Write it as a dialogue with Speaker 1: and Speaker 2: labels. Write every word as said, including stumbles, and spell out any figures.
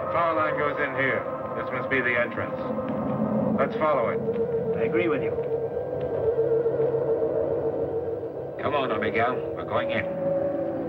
Speaker 1: power line goes in here. This must be the entrance. Let's follow it.
Speaker 2: I agree with you.
Speaker 3: Come on, Miguel. We're going in.